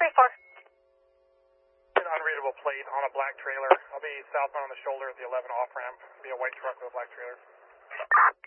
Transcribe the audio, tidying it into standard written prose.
3-4. An unreadable plate on a black trailer. I'll be southbound on the shoulder at the 11 off ramp. Be a white truck with a black trailer.